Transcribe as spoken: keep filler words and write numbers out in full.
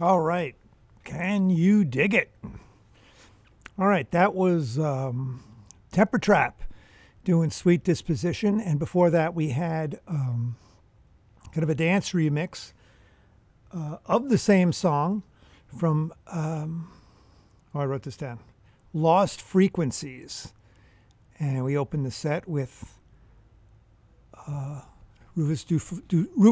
All right. Can you dig it? All right. That was um, Temper Trap doing Sweet Disposition. And before that, we had um, kind of a dance remix uh, of the same song from, um, oh, I wrote this down, Lost Frequencies. And we opened the set with uh, Rufus, du, du,